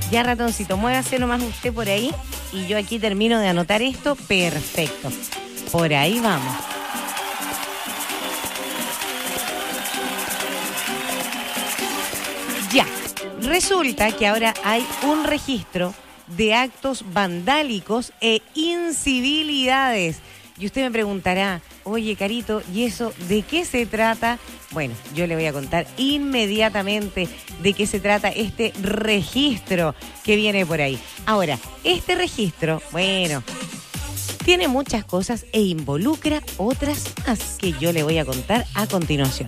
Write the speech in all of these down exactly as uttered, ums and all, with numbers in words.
Ya, ratoncito, muévase nomás usted por ahí y yo aquí termino de anotar esto. Perfecto. Por ahí vamos. Ya. Resulta que ahora hay un registro de actos vandálicos e incivilidades. Y usted me preguntará, oye, Carito, ¿y eso de qué se trata? Bueno, yo le voy a contar inmediatamente de qué se trata este registro que viene por ahí. Ahora, este registro, bueno, tiene muchas cosas e involucra otras más que yo le voy a contar a continuación.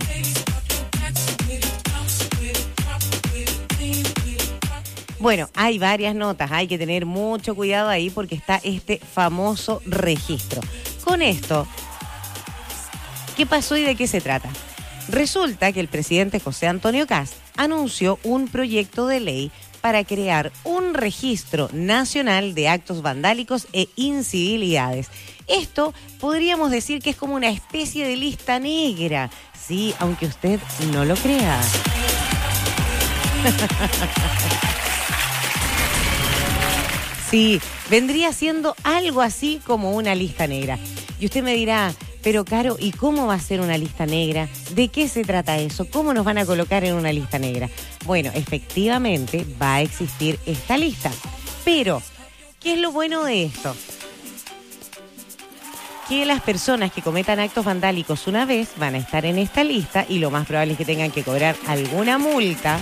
Bueno, hay varias notas, hay que tener mucho cuidado ahí porque está este famoso registro. Con esto, ¿qué pasó y de qué se trata? Resulta que el presidente José Antonio Kast anunció un proyecto de ley para crear un registro nacional de actos vandálicos e incivilidades. Esto podríamos decir que es como una especie de lista negra, sí, aunque usted no lo crea. Sí, vendría siendo algo así como una lista negra. Y usted me dirá, pero Caro, ¿y cómo va a ser una lista negra? ¿De qué se trata eso? ¿Cómo nos van a colocar en una lista negra? Bueno, efectivamente va a existir esta lista. Pero, ¿qué es lo bueno de esto? Que las personas que cometan actos vandálicos una vez van a estar en esta lista y lo más probable es que tengan que cobrar alguna multa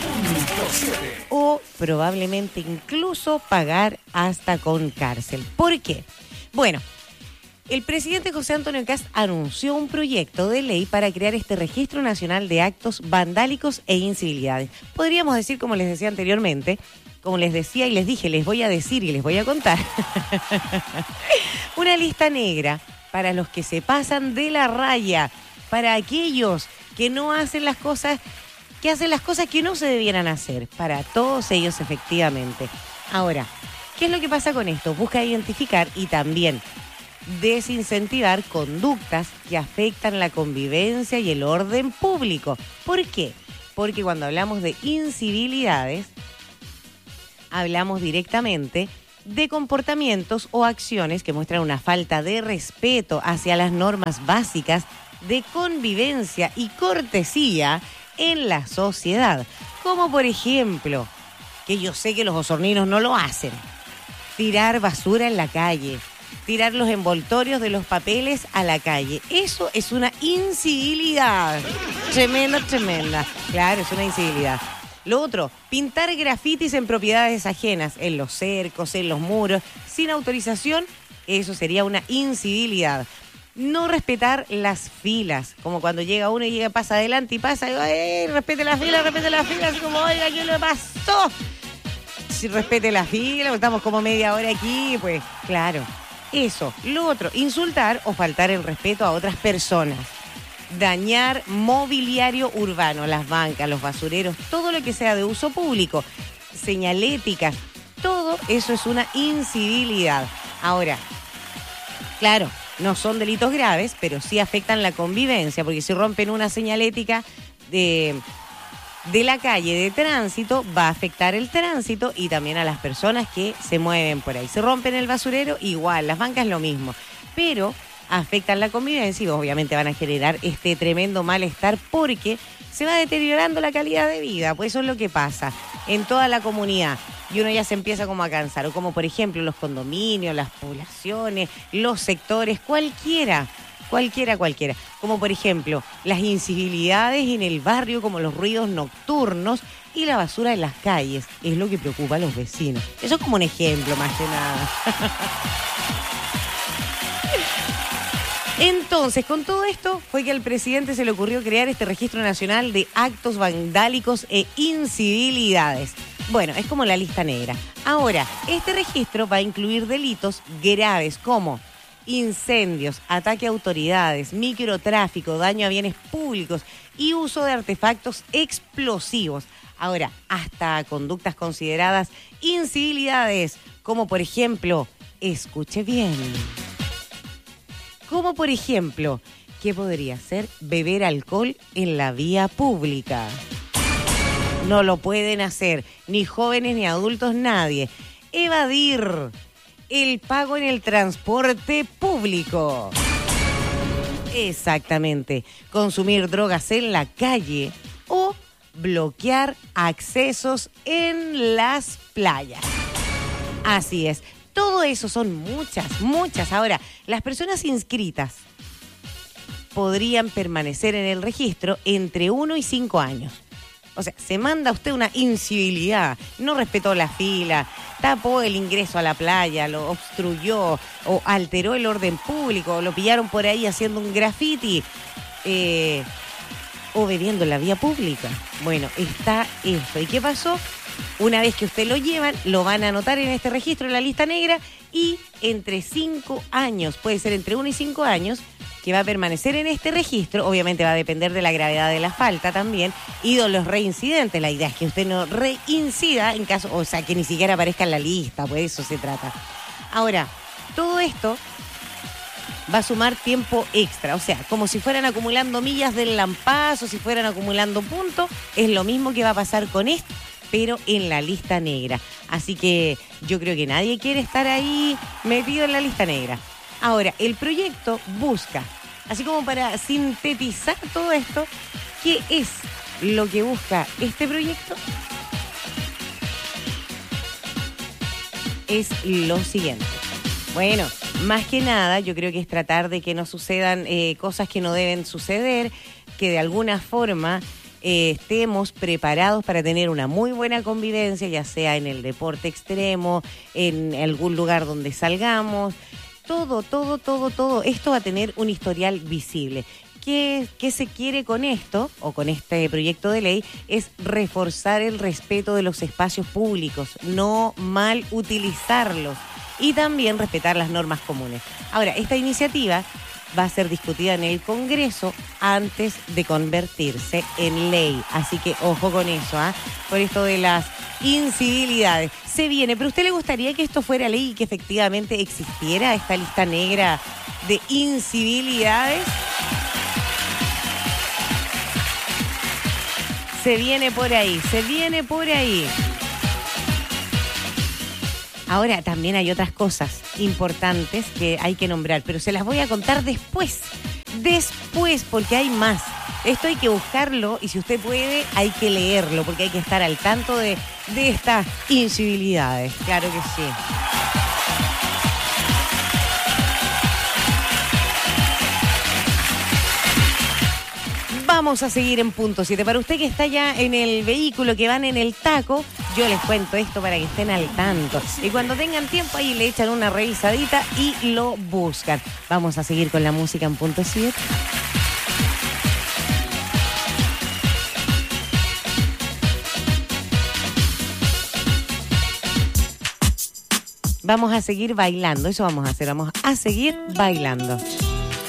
o probablemente incluso pagar hasta con cárcel. ¿Por qué? Bueno, el presidente José Antonio Kast anunció un proyecto de ley para crear este registro nacional de actos vandálicos e incivilidades. Podríamos decir, como les decía anteriormente, como les decía y les dije, les voy a decir y les voy a contar, una lista negra para los que se pasan de la raya, para aquellos que no hacen las cosas, que hacen las cosas que no se debieran hacer, para todos ellos efectivamente. Ahora, ¿qué es lo que pasa con esto? Busca identificar y también desincentivar conductas que afectan la convivencia y el orden público. ¿Por qué? Porque cuando hablamos de incivilidades, hablamos directamente de comportamientos o acciones que muestran una falta de respeto hacia las normas básicas de convivencia y cortesía en la sociedad. Como por ejemplo, que yo sé que los osorninos no lo hacen, tirar basura en la calle, tirar los envoltorios de los papeles a la calle. Eso es una incivilidad. Tremenda, tremenda. Claro, es una incivilidad. Lo otro, pintar grafitis en propiedades ajenas, en los cercos, en los muros, sin autorización, eso sería una incivilidad. No respetar las filas, como cuando llega uno y llega, pasa adelante y pasa, y ¡ay, respete la fila, respete la fila! Así como, oiga, ¿qué le pasó? Si respete la fila, estamos como media hora aquí, pues claro. Eso. Lo otro, insultar o faltar el respeto a otras personas. Dañar mobiliario urbano, las bancas, los basureros, todo lo que sea de uso público, señaléticas, todo eso es una incivilidad. Ahora, claro, no son delitos graves, pero sí afectan la convivencia, porque si rompen una señalética de, de la calle de tránsito, va a afectar el tránsito y también a las personas que se mueven por ahí. Se rompen el basurero, igual, las bancas lo mismo, pero afectan la convivencia y obviamente van a generar este tremendo malestar porque se va deteriorando la calidad de vida, pues eso es lo que pasa en toda la comunidad y uno ya se empieza como a cansar, o como por ejemplo los condominios, las poblaciones, los sectores, cualquiera, cualquiera, cualquiera, como por ejemplo las incivilidades en el barrio, como los ruidos nocturnos y la basura en las calles, es lo que preocupa a los vecinos. Eso es como un ejemplo más que nada. Entonces, con todo esto, fue que al presidente se le ocurrió crear este registro nacional de actos vandálicos e incivilidades. Bueno, es como la lista negra. Ahora, este registro va a incluir delitos graves como incendios, ataque a autoridades, microtráfico, daño a bienes públicos y uso de artefactos explosivos. Ahora, hasta conductas consideradas incivilidades, como por ejemplo, escuche bien, como por ejemplo, ¿qué podría ser beber alcohol en la vía pública? No lo pueden hacer, ni jóvenes ni adultos, nadie. Evadir el pago en el transporte público. Exactamente. Consumir drogas en la calle o bloquear accesos en las playas. Así es. Todo eso son muchas, muchas. Ahora, las personas inscritas podrían permanecer en el registro entre uno y cinco años. O sea, se manda usted una incivilidad, no respetó la fila, tapó el ingreso a la playa, lo obstruyó o alteró el orden público, lo pillaron por ahí haciendo un graffiti eh, o bebiendo en la vía pública. Bueno, está esto. ¿Y qué pasó? Una vez que usted lo llevan, lo van a anotar en este registro, en la lista negra, y entre cinco años, puede ser entre uno y cinco años, que va a permanecer en este registro. Obviamente va a depender de la gravedad de la falta también y de los reincidentes. La idea es que usted no reincida en caso, o sea, que ni siquiera aparezca en la lista, pues eso se trata. Ahora, todo esto va a sumar tiempo extra, o sea, como si fueran acumulando millas del lampazo, si fueran acumulando puntos, es lo mismo que va a pasar con esto, pero en la lista negra. Así que yo creo que nadie quiere estar ahí metido en la lista negra. Ahora, el proyecto busca, así como para sintetizar todo esto, ¿qué es lo que busca este proyecto? Es lo siguiente. Bueno, más que nada, yo creo que es tratar de que no sucedan eh, cosas que no deben suceder, que de alguna forma eh, estemos preparados para tener una muy buena convivencia, ya sea en el deporte extremo, en algún lugar donde salgamos. Todo, todo, todo, todo. Esto va a tener un historial visible. ¿Qué, qué se quiere con esto, o con este proyecto de ley? Es reforzar el respeto de los espacios públicos, no mal utilizarlos y también respetar las normas comunes. Ahora, esta iniciativa va a ser discutida en el Congreso antes de convertirse en ley. Así que ojo con eso, ¿ah? ¿eh? Por esto de las incivilidades. Se viene, pero ¿a usted le gustaría que esto fuera ley y que efectivamente existiera esta lista negra de incivilidades? Se viene por ahí, se viene por ahí. Ahora también hay otras cosas importantes que hay que nombrar, pero se las voy a contar después, después, porque hay más. Esto hay que buscarlo y si usted puede hay que leerlo, porque hay que estar al tanto de, de estas incivilidades, claro que sí. Vamos a seguir en punto siete. Para usted que está ya en el vehículo, que van en el taco, yo les cuento esto para que estén al tanto. Y cuando tengan tiempo ahí le echan una revisadita y lo buscan. Vamos a seguir con la música en punto siete. Vamos a seguir bailando, eso vamos a hacer, vamos a seguir bailando.